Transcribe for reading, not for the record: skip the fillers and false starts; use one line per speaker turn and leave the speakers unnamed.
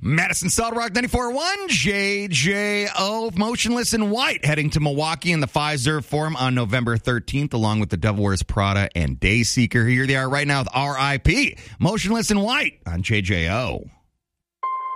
Madison Solid Rock 94.1, JJO, Motionless in White, heading to Milwaukee in the Fiserv Forum on November 13th, along with the Devil Wears Prada and Dayseeker. Here they are right now with R.I.P. Motionless in White on JJO.